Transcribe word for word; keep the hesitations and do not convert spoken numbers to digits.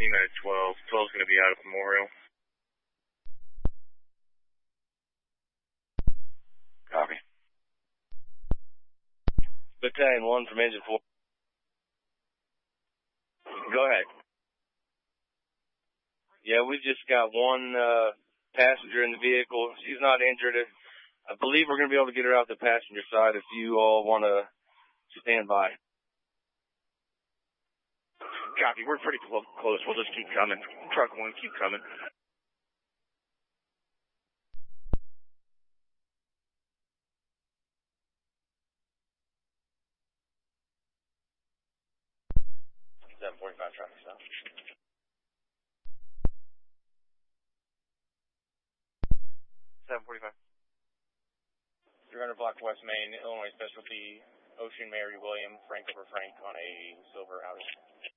team at twelve. twelve's going to be out of Memorial. Copy. Battalion one from Engine four. Go ahead. Yeah, we've just got one uh, passenger in the vehicle. She's not injured. I believe we're going to be able to get her out the passenger side if you all want to stand by. Copy. We're pretty clo- close. We'll just keep coming. Truck one, keep coming. seven forty-five traffic stop. seven forty-five. three hundred block West Main, Illinois Specialty, Ocean Mary William, Frank over Frank on a silver outage.